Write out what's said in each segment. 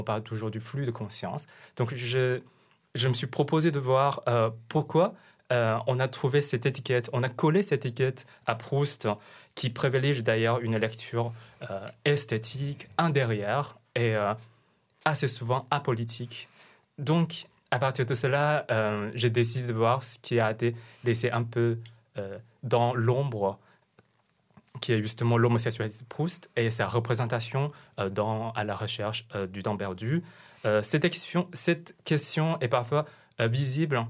On parle toujours du flux de conscience. Donc, je me suis proposé de voir pourquoi on a trouvé cette étiquette, on a collé cette étiquette à Proust, qui privilégie d'ailleurs une lecture esthétique, intérieure et assez souvent apolitique. Donc, à partir de cela, j'ai décidé de voir ce qui a été laissé un peu dans l'ombre, qui est justement l'homosexualité de Proust et sa représentation à la recherche du temps perdu. Cette question est parfois visible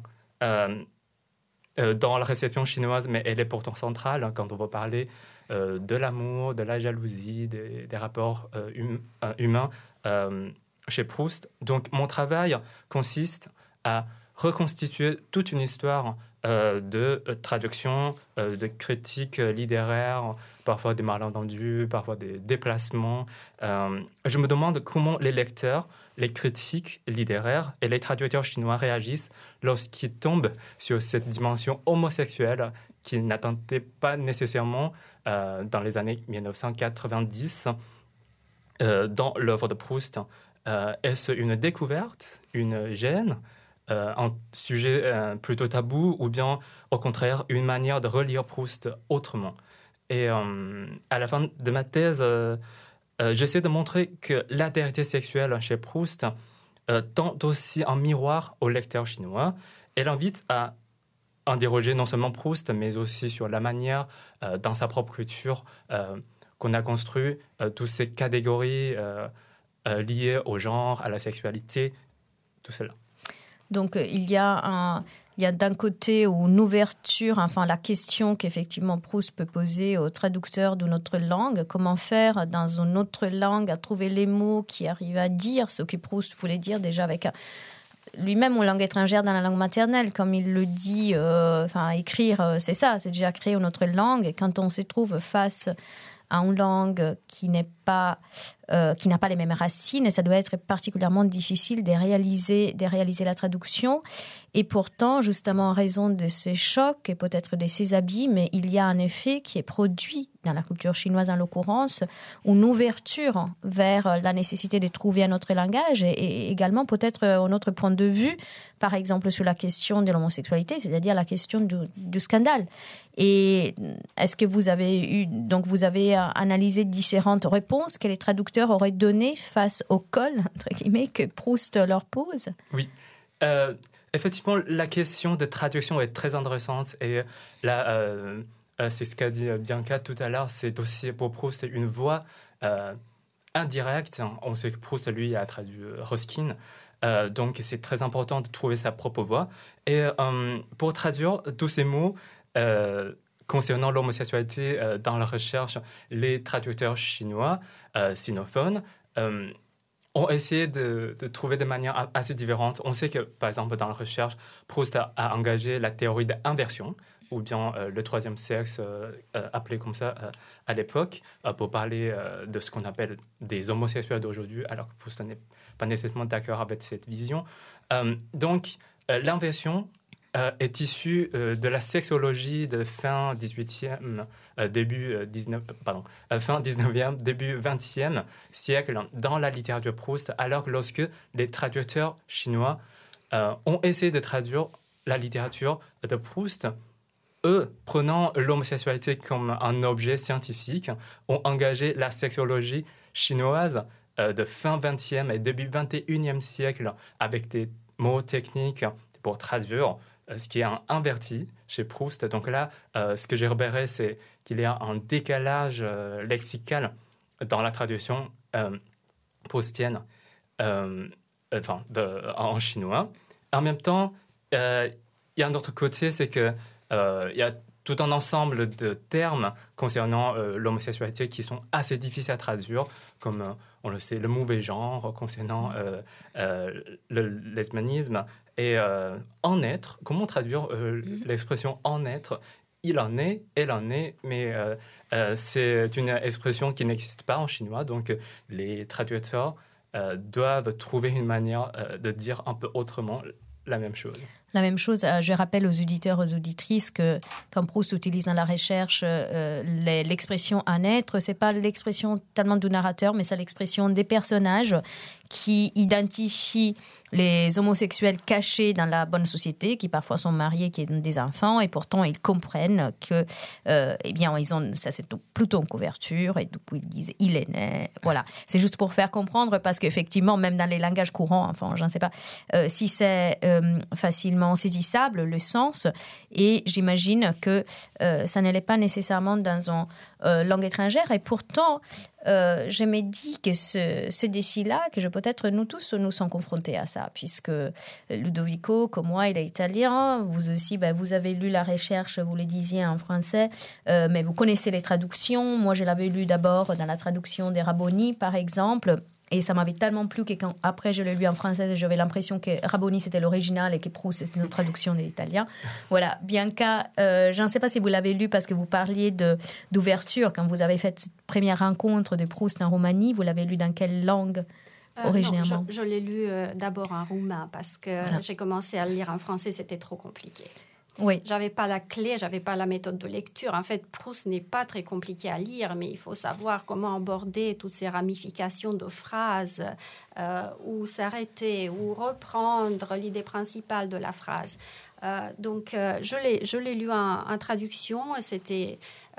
dans la réception chinoise, mais elle est pourtant centrale quand on va parler de l'amour, de la jalousie, des rapports humains chez Proust. Donc mon travail consiste à reconstituer toute une histoire de traduction, de critique littéraire, parfois des malentendus, parfois des déplacements. Je me demande comment les lecteurs, les critiques littéraires et les traducteurs chinois réagissent lorsqu'ils tombent sur cette dimension homosexuelle qu'ils n'attendaient pas nécessairement dans les années 1990 dans l'œuvre de Proust. Est-ce une découverte, une gêne, un sujet plutôt tabou, ou bien au contraire une manière de relire Proust autrement? Et à la fin de ma thèse, j'essaie de montrer que l'altérité sexuelle chez Proust tend aussi en miroir au lecteur chinois. Elle invite à interroger non seulement Proust, mais aussi sur la manière, dans sa propre culture, qu'on a construit toutes ces catégories liées au genre, à la sexualité, tout cela. Donc, il y a d'un côté une ouverture, enfin la question qu'effectivement Proust peut poser aux traducteurs d'une autre langue, comment faire dans une autre langue à trouver les mots qui arrivent à dire ce que Proust voulait dire déjà avec lui-même en langue étrangère dans la langue maternelle, comme il le dit, écrire, c'est ça, c'est déjà créer une autre langue. Et quand on se trouve face à une langue qui n'a pas les mêmes racines, et ça doit être particulièrement difficile de réaliser la traduction. Et pourtant, justement, en raison de ces chocs et peut-être de ces abîmes, il y a un effet qui est produit dans la culture chinoise en l'occurrence, une ouverture vers la nécessité de trouver un autre langage et également peut-être un autre point de vue, par exemple sur la question de l'homosexualité, c'est-à-dire la question du scandale. Et est-ce que vous avez analysé différentes réponses que les traducteurs auraient données face au col, entre guillemets, que Proust leur pose? Oui. Effectivement, la question de traduction est très intéressante et là, c'est ce qu'a dit Bianca tout à l'heure, c'est aussi pour Proust une voix indirecte. On sait que Proust, lui, a traduit Ruskin, donc c'est très important de trouver sa propre voix. Et pour traduire tous ces mots concernant l'homosexualité dans la recherche, les traducteurs chinois sinophones ont essayé de trouver des manières assez différentes. On sait que, par exemple, dans la recherche, Proust a engagé la théorie d'inversion, ou bien le troisième sexe, appelé comme ça à l'époque, pour parler de ce qu'on appelle des homosexuels d'aujourd'hui, alors que Proust n'est pas nécessairement d'accord avec cette vision. Donc, l'inversion est issue de la sexologie de fin 18e, fin 19e, début 20e siècle dans la littérature Proust, alors que lorsque les traducteurs chinois ont essayé de traduire la littérature de Proust, eux, prenant l'homosexualité comme un objet scientifique, ont engagé la sexologie chinoise de fin 20e et début 21e siècle avec des mots techniques pour traduire, ce qui est inverti chez Proust. Donc là, ce que j'ai repéré, c'est qu'il y a un décalage lexical dans la traduction proustienne en chinois. En même temps, il y a un autre côté, c'est que il y a tout un ensemble de termes concernant l'homosexualité qui sont assez difficiles à traduire, comme on le sait, le mauvais genre, concernant le lesbianisme. Et en être, comment traduire l'expression en être? Il en est, elle en est, mais c'est une expression qui n'existe pas en chinois, donc les traducteurs doivent trouver une manière de dire un peu autrement la même chose. La même chose, je rappelle aux auditeurs, aux auditrices que quand Proust utilise dans la recherche l'expression « un être », ce n'est pas l'expression tellement du narrateur, mais c'est l'expression des personnages qui identifie les homosexuels cachés dans la bonne société, qui parfois sont mariés, qui ont des enfants, et pourtant ils comprennent que, eh bien, ça c'est plutôt en couverture, et du coup ils disent il est né. Voilà, c'est juste pour faire comprendre, parce qu'effectivement, même dans les langages courants, enfin, je ne sais pas si c'est facilement saisissable le sens, et j'imagine que ça ne l'est pas nécessairement dans une langue étrangère, et pourtant je me dis que ce défi-là, que peut-être nous tous nous sommes confrontés à ça, puisque Ludovico, comme moi, il est italien, vous aussi, vous avez lu la recherche, vous le disiez en français, mais vous connaissez les traductions. Moi, je l'avais lu d'abord dans la traduction des Raboni, par exemple. Et ça m'avait tellement plu que quand après je l'ai lu en français, j'avais l'impression que Raboni c'était l'original et que Proust c'était une traduction de l'italien. Voilà, Bianca, je ne sais pas si vous l'avez lu parce que vous parliez d'ouverture. Quand vous avez fait cette première rencontre de Proust en Roumanie, vous l'avez lu dans quelle langue originairement? Non, je l'ai lu d'abord en roumain parce que j'ai commencé à le lire en français, c'était trop compliqué. Oui. J'avais pas la clé, j'avais pas la méthode de lecture. En fait, Proust n'est pas très compliqué à lire, mais il faut savoir comment aborder toutes ces ramifications de phrases, ou s'arrêter, ou reprendre l'idée principale de la phrase. Donc, je l'ai lu en traduction. C'était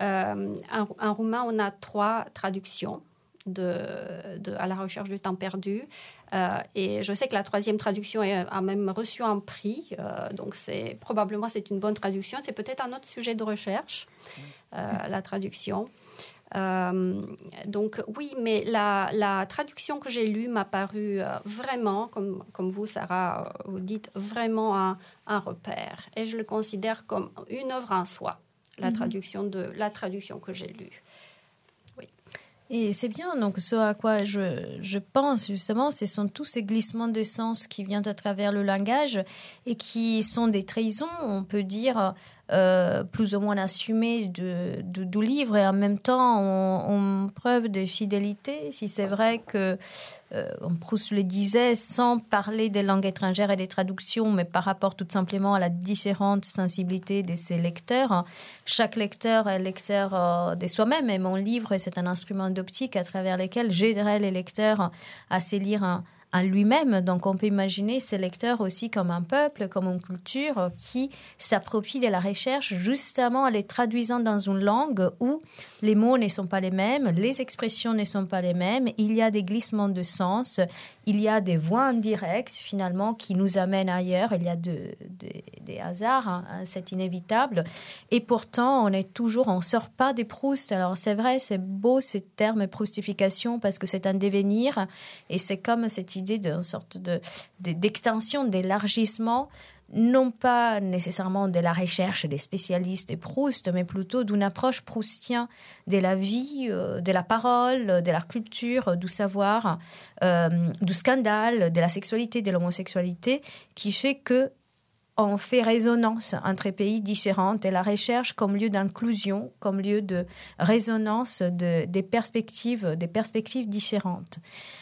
en roumain, on a 3 traductions à la recherche du temps perdu. Et je sais que la 3e traduction a même reçu un prix. Donc, probablement, c'est une bonne traduction. C'est peut-être un autre sujet de recherche, la traduction. Donc, oui, mais la traduction que j'ai lue m'a paru vraiment, comme vous, Sarah, vous dites, vraiment un repère. Et je le considère comme une œuvre en soi, la traduction que j'ai lue. Et c'est bien, donc ce à quoi je pense justement, ce sont tous ces glissements de sens qui viennent à travers le langage et qui sont des trahisons, on peut dire, plus ou moins assumées du livre et en même temps on preuve de fidélité. Si c'est vrai que, comme Proust le disait, sans parler des langues étrangères et des traductions, mais par rapport tout simplement à la différente sensibilité de ses lecteurs. Chaque lecteur est lecteur de soi-même et mon livre, c'est un instrument d'optique à travers lequel j'aiderai les lecteurs à se lire en lui-même. Donc on peut imaginer ces lecteurs aussi comme un peuple, comme une culture qui s'approprie de la recherche justement en les traduisant dans une langue où les mots ne sont pas les mêmes, les expressions ne sont pas les mêmes, il y a des glissements de sens, il y a des voix indirectes finalement qui nous amènent ailleurs, il y a des hasards, hein, c'est inévitable. Et pourtant on sort pas des Proust. Alors c'est vrai, c'est beau ce terme proustification parce que c'est un devenir et c'est comme cette idée d'une sorte d'extension, d'élargissement, non pas nécessairement de la recherche des spécialistes de Proust, mais plutôt d'une approche proustienne de la vie, de la parole, de la culture, du savoir, du scandale, de la sexualité, de l'homosexualité, qui fait que on fait résonance entre pays différents et la recherche comme lieu d'inclusion, comme lieu de résonance des perspectives différentes.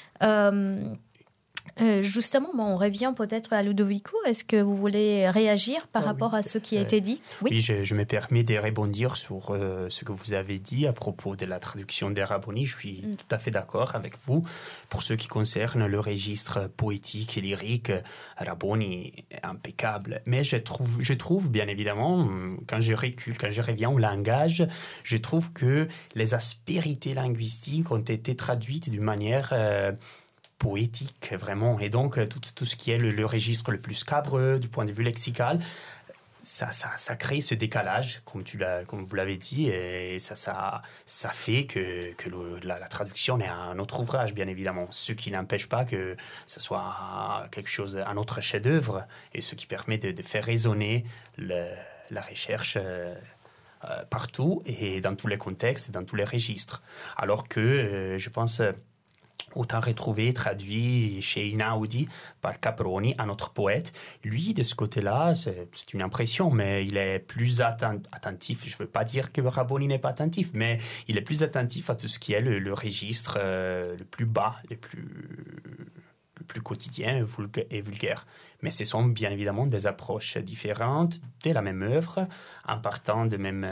Justement, on revient peut-être à Ludovico. Est-ce que vous voulez réagir par rapport à ce qui a été dit? Oui, je me permets de rebondir sur ce que vous avez dit à propos de la traduction des Raboni. Je suis tout à fait d'accord avec vous. Pour ce qui concerne le registre poétique et lyrique, Raboni est impeccable. Mais je trouve bien évidemment, quand je reviens au langage, je trouve que les aspérités linguistiques ont été traduites d'une manière poétique, vraiment. Et donc, tout ce qui est le registre le plus scabreux du point de vue lexical, ça crée ce décalage, comme vous l'avez dit, et ça fait que la traduction est un autre ouvrage, bien évidemment. Ce qui n'empêche pas que ce soit un autre chef-d'œuvre, et ce qui permet de faire résonner la recherche partout, et dans tous les contextes, dans tous les registres. Alors que, je pense... Autant retrouvé, traduit chez Einaudi par Caproni, un autre poète. Lui, de ce côté-là, c'est une impression, mais il est plus attentif. Je ne veux pas dire que Raboni n'est pas attentif, mais il est plus attentif à tout ce qui est le registre le plus bas, le plus quotidien et vulgaire. Mais ce sont bien évidemment des approches différentes de la même œuvre, en partant des mêmes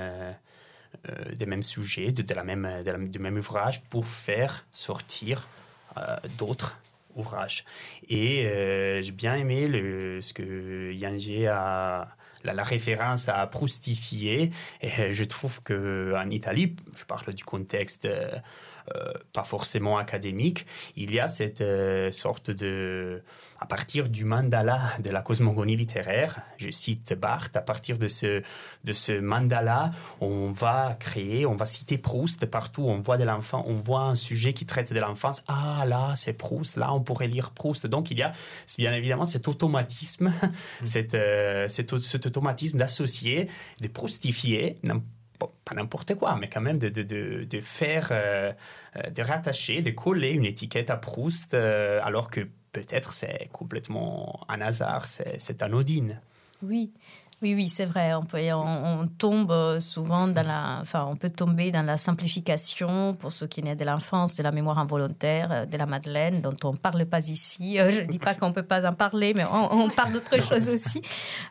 sujets, du même ouvrage, pour faire sortir d'autres ouvrage. Et j'ai bien aimé ce que Yangé a... La référence à proustifier. Et je trouve qu'en Italie, je parle du contexte pas forcément académique, il y a cette sorte de... À partir du mandala de la cosmogonie littéraire, je cite Barthes, à partir de ce mandala, on va citer Proust partout. On voit un sujet qui traite de l'enfance. Ah, là, c'est Proust. Là, on pourrait lire Proust. Donc, il y a bien évidemment cet automatisme, cet automatisme d'associer, de proustifier, pas n'importe quoi, mais quand même de faire, de rattacher, de coller une étiquette à Proust, alors que peut-être c'est complètement un hasard, c'est anodine. Oui, c'est vrai. On tombe souvent on peut tomber dans la simplification pour ce qui est de l'enfance, de la mémoire involontaire, de la Madeleine, dont on ne parle pas ici. Je ne dis pas qu'on ne peut pas en parler, mais on parle d'autre chose aussi.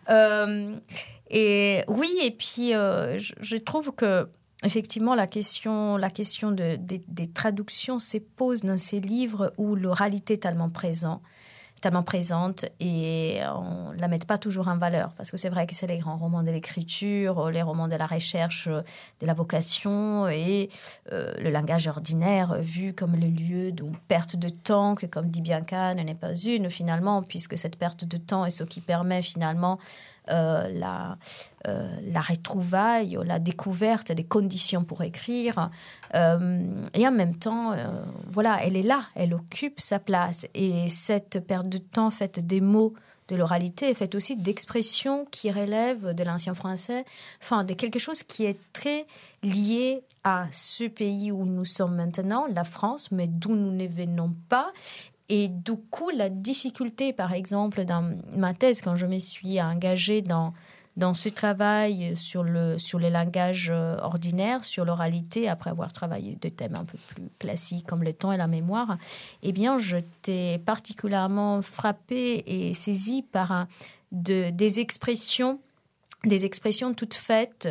Et puis je trouve que effectivement la question des traductions se pose dans ces livres où l'oralité est tellement présente et on ne la met pas toujours en valeur, parce que c'est vrai que c'est les grands romans de l'écriture, les romans de la recherche, de la vocation et le langage ordinaire vu comme le lieu d'une perte de temps que, comme dit Bianca, n'est pas une finalement, puisque cette perte de temps est ce qui permet finalement la retrouvaille, la découverte des conditions pour écrire. Et en même temps, elle est là, elle occupe sa place. Et cette perte de temps faite des mots de l'oralité est faite aussi d'expressions qui relèvent de l'ancien français, de quelque chose qui est très lié à ce pays où nous sommes maintenant, la France, mais d'où nous ne venons pas. Et du coup, la difficulté, par exemple, dans ma thèse, quand je me suis engagée dans ce travail sur les langages ordinaires, sur l'oralité, après avoir travaillé des thèmes un peu plus classiques comme le temps et la mémoire, j'étais particulièrement frappée et saisie par des expressions toutes faites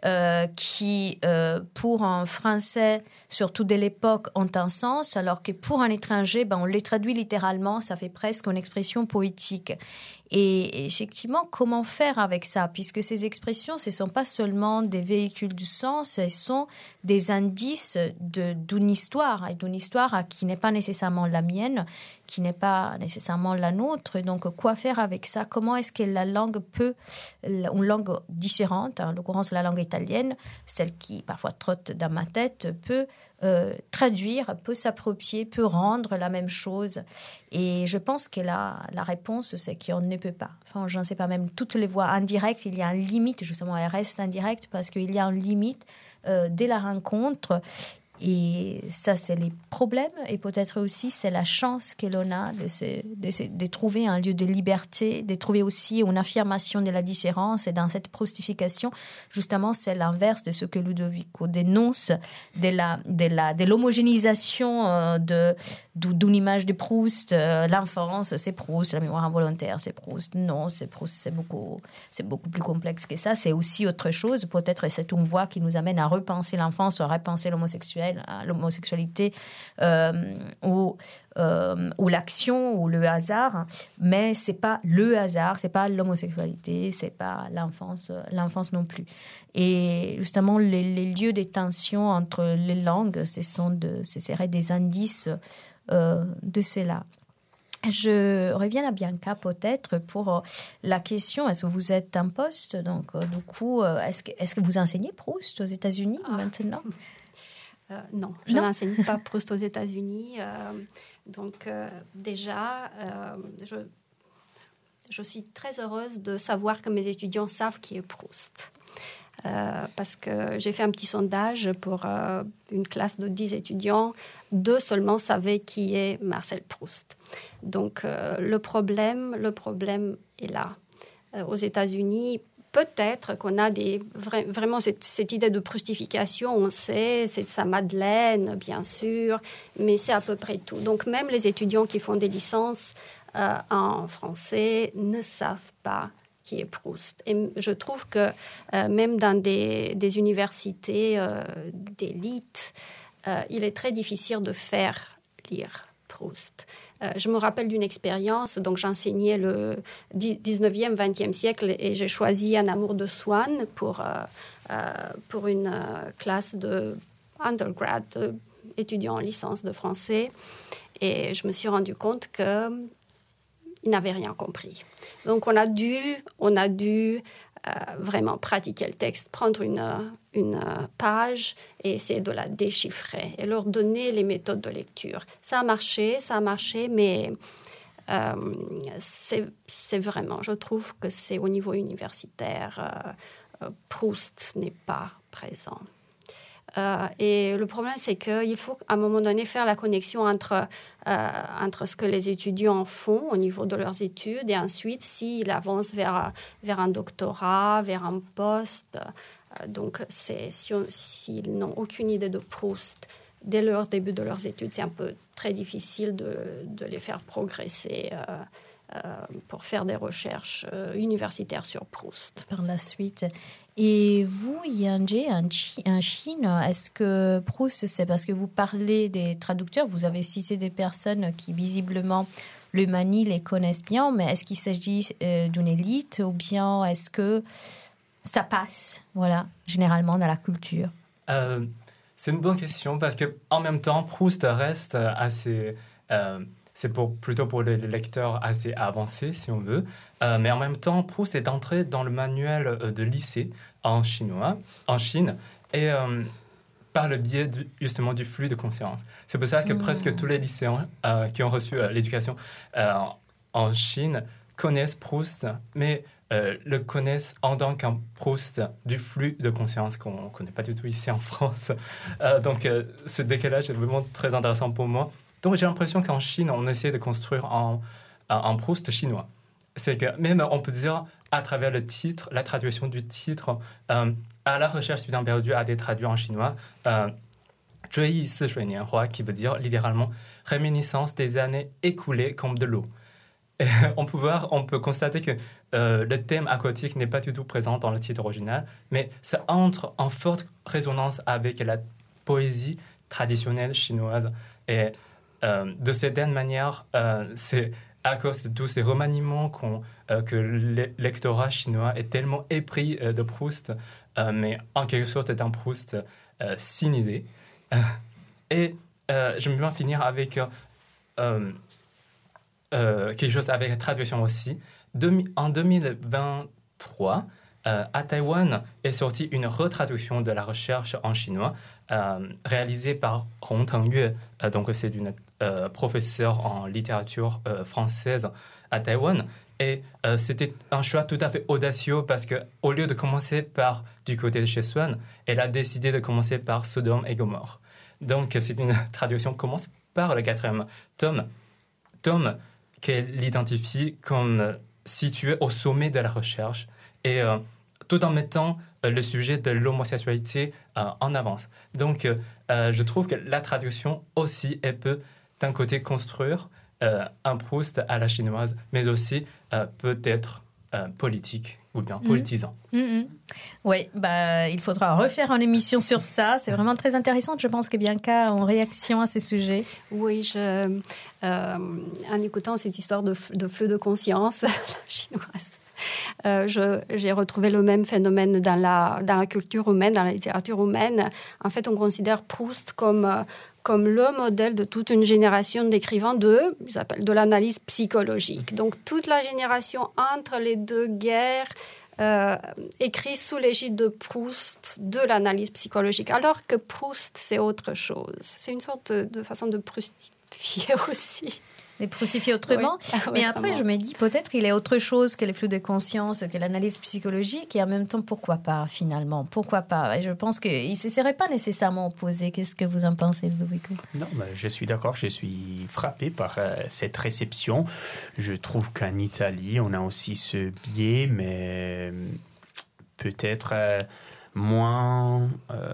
qui, pour un Français, surtout de l'époque, ont un sens, alors que pour un étranger, on les traduit littéralement, ça fait presque une expression poétique. Et effectivement, comment faire avec ça? Puisque ces expressions, ce ne sont pas seulement des véhicules du sens, elles sont des indices d'une histoire, et d'une histoire qui n'est pas nécessairement la mienne, qui n'est pas nécessairement la nôtre. Donc, quoi faire avec ça? Comment est-ce que la langue une langue différente, en l'occurrence la langue italienne, celle qui parfois trotte dans ma tête, peut traduire, peut s'approprier, peut rendre la même chose. Et je pense que la réponse, c'est qu'on ne peut pas. Je ne sais pas, même toutes les voies indirectes, il y a une limite, justement, elles restent indirectes parce qu'il y a une limite dès la rencontre. Et ça, c'est les problèmes. Et peut-être aussi, c'est la chance que l'on a de trouver un lieu de liberté, de trouver aussi une affirmation de la différence. Et dans cette proustification, justement, c'est l'inverse de ce que Ludovico dénonce, de l'homogénéisation d'une image de Proust. L'enfance, c'est Proust. La mémoire involontaire, c'est Proust. Non, c'est Proust. C'est beaucoup plus complexe que ça. C'est aussi autre chose. Peut-être c'est une voie qui nous amène à repenser l'enfance, à repenser l'homosexualité ou l'action ou le hasard, mais c'est pas le hasard, c'est pas l'homosexualité, c'est pas l'enfance non plus. Et justement, les lieux de tension entre les langues, ce seraient des indices de cela. Je reviens à Bianca peut-être pour la question, est-ce que vous êtes en poste? Donc, du coup, est-ce que vous enseignez Proust aux États-Unis maintenant? Non, je n'enseigne pas Proust aux États-Unis. Déjà, je suis très heureuse de savoir que mes étudiants savent qui est Proust. Parce que j'ai fait un petit sondage pour une classe de 10 étudiants. 2 seulement savaient qui est Marcel Proust. Donc, le problème est là. Aux États-Unis, peut-être qu'on a vraiment cette idée de proustification, on sait, c'est sa Madeleine, bien sûr, mais c'est à peu près tout. Donc, même les étudiants qui font des licences en français ne savent pas qui est Proust. Et je trouve que même dans des universités d'élite, il est très difficile de faire lire Proust. Je me rappelle d'une expérience, donc j'enseignais le 19e, 20e siècle et j'ai choisi Un amour de Swann pour une classe de undergrad, étudiants en licence de français. Et je me suis rendu compte qu'ils n'avaient rien compris. Donc on a dû vraiment pratiquer le texte, prendre une page et essayer de la déchiffrer et leur donner les méthodes de lecture. Ça a marché, mais c'est vraiment, je trouve que c'est au niveau universitaire, Proust n'est pas présent. Et le problème, c'est qu'il faut à un moment donné faire la connexion entre ce que les étudiants font au niveau de leurs études et ensuite s'ils avancent vers un doctorat, vers un poste. Donc, s'ils n'ont aucune idée de Proust dès leur début de leurs études, c'est un peu très difficile de les faire progresser pour faire des recherches universitaires sur Proust. Par la suite. Et vous, Yanje, en Chine, est-ce que Proust, c'est parce que vous parlez des traducteurs, vous avez cité des personnes qui visiblement le manient, les connaissent bien, mais est-ce qu'il s'agit d'une élite ou bien est-ce que ça passe, voilà, généralement dans la culture? C'est une bonne question parce qu'en même temps, Proust reste assez... c'est plutôt pour les lecteurs assez avancés, si on veut. Mais en même temps, Proust est entré dans le manuel de lycée en Chine, et par le biais justement du flux de conscience. C'est pour ça que presque tous les lycéens qui ont reçu l'éducation en Chine connaissent Proust, mais le connaissent en tant qu'un Proust du flux de conscience qu'on ne connaît pas du tout ici en France. Donc ce décalage est vraiment très intéressant pour moi. Donc j'ai l'impression qu'en Chine, on essaie de construire un Proust chinois. C'est que même, on peut dire, à travers le titre, la traduction du titre, à la recherche du temps perdu a été traduit en chinois, 追忆似水年华, qui veut dire littéralement réminiscence des années écoulées comme de l'eau. Et on peut constater que le thème aquatique n'est pas du tout présent dans le titre original, mais ça entre en forte résonance avec la poésie traditionnelle chinoise. Et de certaine manière, c'est à cause de tous ces remaniements que le lectorat chinois est tellement épris de Proust, mais en quelque sorte est un Proust sin idée. Et j'aimerais bien finir avec quelque chose avec la traduction aussi. En 2023, à Taïwan est sortie une retraduction de la recherche en chinois réalisée par Hong Tengyue, donc c'est une professeure en littérature française à Taïwan. Et c'était un choix tout à fait audacieux parce qu'au lieu de commencer par du côté de chez Swann, elle a décidé de commencer par Sodome et Gomorrhe. Donc c'est une traduction qui commence par le 4e tome qu'elle identifie comme situé au sommet de la recherche et tout en mettant le sujet de l'homosexualité en avance. Donc je trouve que la traduction aussi, elle peut d'un côté construire un Proust à la chinoise, mais aussi peut-être politique ou bien politisant. Oui, il faudra refaire une émission sur ça. C'est vraiment très intéressant. Je pense que Bianca, en réaction à ces sujets. Oui, en écoutant cette histoire de flux de conscience chinoise, j'ai retrouvé le même phénomène dans la culture humaine, dans la littérature humaine. En fait, on considère Proust comme le modèle de toute une génération d'écrivains de l'analyse psychologique. Donc, toute la génération entre les deux guerres écrit sous l'égide de Proust de l'analyse psychologique, alors que Proust, c'est autre chose. C'est une sorte de façon de proustifier aussi. De proustifier autrement. Oui. Mais après, je me dis, peut-être il est autre chose que les flux de conscience, que l'analyse psychologique, et en même temps, pourquoi pas, finalement? Pourquoi pas? Et je pense qu'il ne se serait pas nécessairement opposé. Qu'est-ce que vous en pensez, Ludovico? Non, je suis d'accord. Je suis frappé par cette réception. Je trouve qu'en Italie, on a aussi ce biais, mais peut-être moins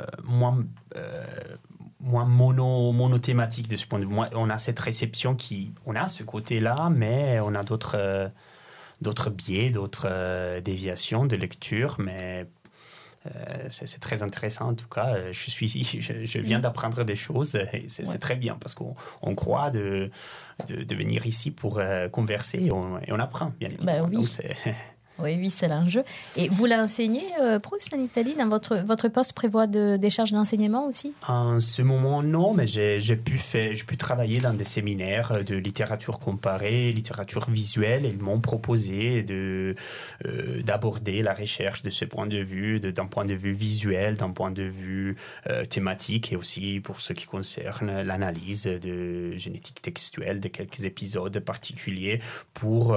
monothématique de ce point de vue. On a cette réception on a ce côté-là, mais on a d'autres biais, d'autres déviations de lecture, mais C'est très intéressant en tout cas. Je viens d'apprendre des choses et c'est très bien parce qu'on croit de venir ici pour converser et on apprend bien évidemment. Oui. Donc, oui, c'est l'enjeu. Et vous l'enseignez, Proust, en Italie, dans votre poste prévoit des charges d'enseignement aussi? En ce moment, non, mais j'ai pu travailler dans des séminaires de littérature comparée, littérature visuelle, et ils m'ont proposé d'aborder la recherche de ce point de vue, d'un point de vue visuel, d'un point de vue thématique, et aussi pour ce qui concerne l'analyse de génétique textuelle de quelques épisodes particuliers pour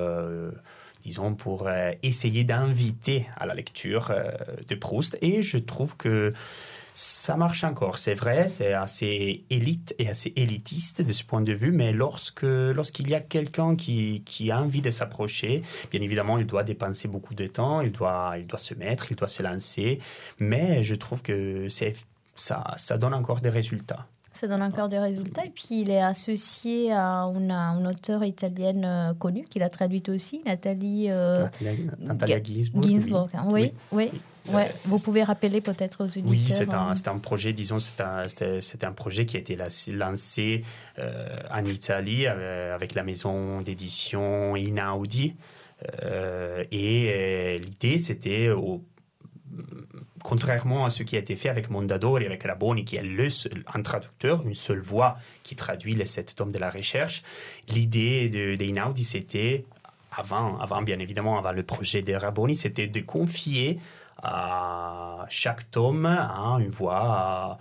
essayer d'inviter à la lecture de Proust. Et je trouve que ça marche encore. C'est vrai, c'est assez élite et assez élitiste de ce point de vue, mais lorsqu'il y a quelqu'un qui a envie de s'approcher, bien évidemment, il doit dépenser beaucoup de temps, il doit se mettre, il doit se lancer, mais je trouve que ça donne encore des résultats. Ça donne encore des résultats. Et puis, il est associé à une auteure italienne connue, qu'il a traduite aussi, Nathalie Ginsburg. Oui. Ouais. Vous pouvez rappeler peut-être aux auditeurs. Oui, c'est un projet, disons, c'est un projet qui a été lancé en Italie avec la maison d'édition Einaudi. Et l'idée, c'était contrairement à ce qui a été fait avec Mondadori, avec Raboni, qui est un traducteur, une seule voix qui traduit les 7 tomes de la recherche, l'idée d'Einaudi, c'était, avant bien évidemment, avant le projet de Raboni, c'était de confier à chaque tome une voix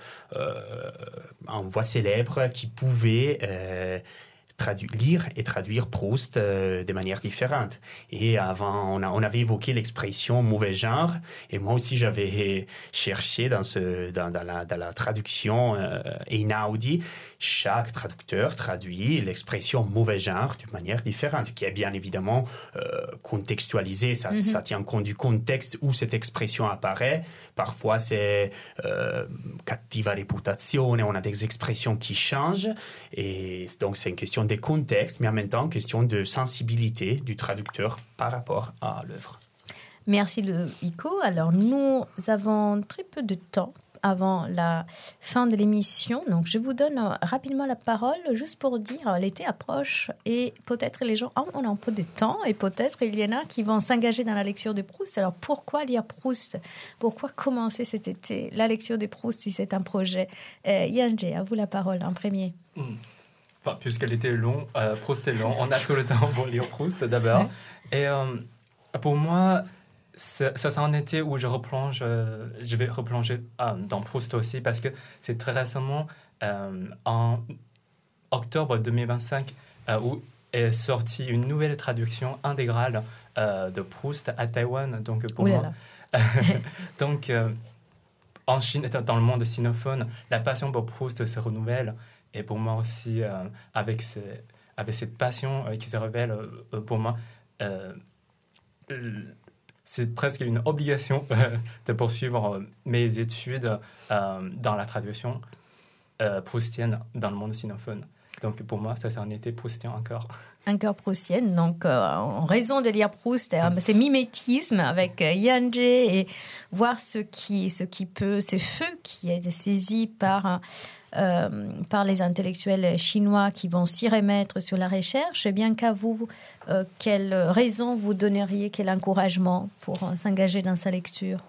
célèbre qui pouvait lire et traduire Proust de manière différente. Et avant, on avait évoqué l'expression mauvais genre, et moi aussi j'avais cherché dans la traduction Einaudi, chaque traducteur traduit l'expression mauvais genre d'une manière différente, qui est bien évidemment contextualisée, ça tient compte du contexte où cette expression apparaît. Parfois c'est cattiva reputazione, on a des expressions qui changent, et donc c'est une question de contexte, mais en même temps question de sensibilité du traducteur par rapport à l'œuvre. Merci Iko. Alors nous avons très peu de temps avant la fin de l'émission, donc je vous donne rapidement la parole juste pour dire l'été approche et peut-être les gens ont un peu de temps et peut-être il y en a qui vont s'engager dans la lecture de Proust. Alors pourquoi lire Proust? Pourquoi commencer cet été la lecture de Proust si c'est un projet? Yanje, à vous la parole en premier. Puisque l'été est long, Proust est long, on a tout le temps pour lire Proust d'abord. Et pour moi, ça c'est un été où je vais replonger dans Proust aussi, parce que c'est très récemment, en octobre 2025, où est sortie une nouvelle traduction intégrale de Proust à Taïwan. Donc pour moi, donc en Chine, dans le monde sinophone, la passion pour Proust se renouvelle. Et pour moi aussi, avec cette passion qui se révèle, pour moi, c'est presque une obligation de poursuivre mes études dans la traduction proustienne dans le monde sinophone. Donc pour moi, ça c'est un été proustien encore. Encore proustienne, donc en raison de lire Proust, c'est mimétisme avec Yanje et voir ce feu qui est saisi par les intellectuels chinois qui vont s'y remettre sur la recherche. Et bien qu'à vous, quelle raison vous donneriez, quel encouragement pour s'engager dans sa lecture?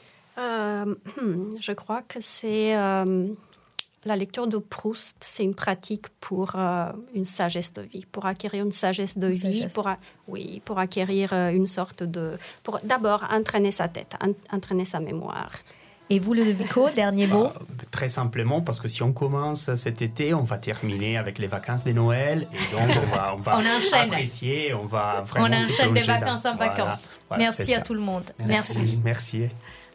Je crois que c'est la lecture de Proust, c'est une pratique pour une sagesse de vie, pour acquérir une sagesse de vie, pour acquérir une sorte de... pour d'abord entraîner sa tête, entraîner sa mémoire. Et vous, Ludovico, dernier mot? Très simplement, parce que si on commence cet été, on va terminer avec les vacances de Noël. Et donc, on va apprécier, on va vraiment on enchaîne les vacances en vacances. Voilà, merci à tout le monde. Merci.